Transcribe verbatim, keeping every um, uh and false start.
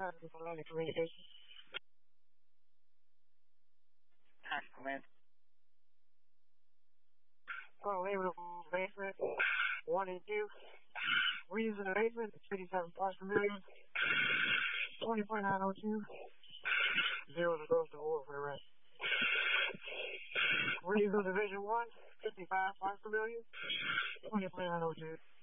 Atlantic Communications. Tax command. Call label from basement. One and two. Reason of basement, fifty-seven parts per million. twenty point nine oh two. Zero to gross to oil for the rest. Reason of division one, fifty-five parts per million. twenty point nine oh two.